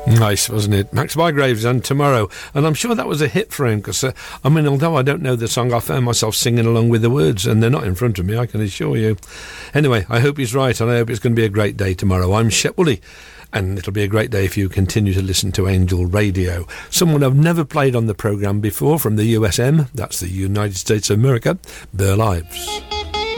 Nice, wasn't it? Max Bygraves and Tomorrow. And I'm sure that was a hit for him because, although I don't know the song, I found myself singing along with the words, and they're not in front of me, I can assure you. Anyway, I hope he's right, and I hope it's going to be a great day tomorrow. I'm Shep Wooley, and it'll be a great day if you continue to listen to Angel Radio. Someone I've never played on the programme before from the USM, that's the United States of America, Burl Ives.